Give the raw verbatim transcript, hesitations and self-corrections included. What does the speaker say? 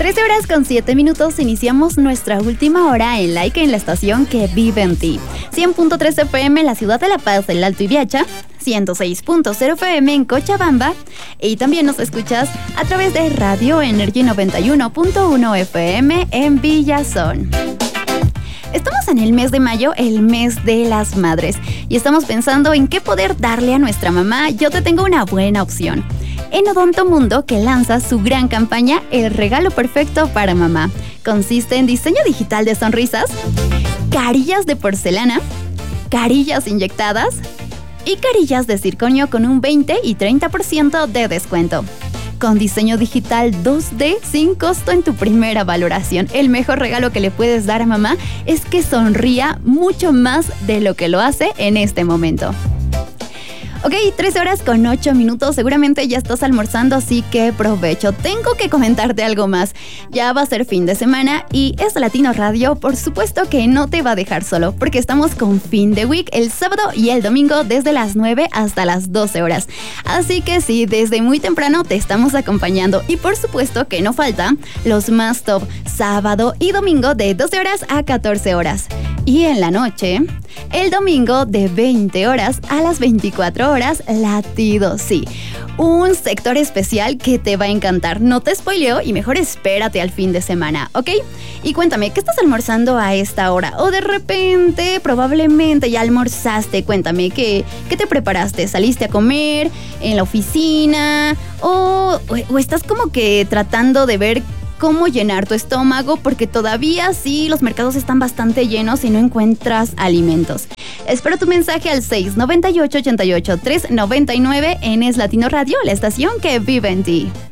trece horas con siete minutos, iniciamos nuestra última hora en Like en la estación que vive en ti. cien punto tres F M en la ciudad de La Paz, el Alto Ibiacha, ciento seis punto cero F M en Cochabamba y también nos escuchas a través de Radio Energy noventa y uno punto uno F M en Villazón. Estamos en el mes de mayo, el mes de las madres, y estamos pensando en qué poder darle a nuestra mamá. Yo te tengo una buena opción. En Odonto Mundo, que lanza su gran campaña El regalo perfecto para mamá. Consiste en diseño digital de sonrisas, carillas de porcelana, carillas inyectadas y carillas de circonio con un veinte y treinta por ciento de descuento. Con diseño digital dos D sin costo en tu primera valoración. El mejor regalo que le puedes dar a mamá es que sonría mucho más de lo que lo hace en este momento. Ok, trece horas con ocho minutos, seguramente ya estás almorzando, así que provecho. Tengo que comentarte algo más. Ya va a ser fin de semana y es Latino Radio, por supuesto que no te va a dejar solo, porque estamos con fin de week el sábado y el domingo desde las nueve hasta las doce horas. Así que sí, desde muy temprano te estamos acompañando y por supuesto que no falta los más top sábado y domingo de doce horas a catorce horas. Y en la noche, el domingo de veinte horas a las veinticuatro horas, latido, sí. Un sector especial que te va a encantar. No te spoileo y mejor espérate al fin de semana, ¿ok? Y cuéntame, ¿qué estás almorzando a esta hora? O de repente, probablemente ya almorzaste. Cuéntame, ¿qué, qué te preparaste? ¿Saliste a comer en la oficina? ¿O, o, o estás como que tratando de ver cómo llenar tu estómago? Porque todavía sí, los mercados están bastante llenos y no encuentras alimentos. Espero tu mensaje al seis noventa y ocho, ochenta y ocho, tres noventa y nueve en Es Latino Radio, la estación que vive en ti.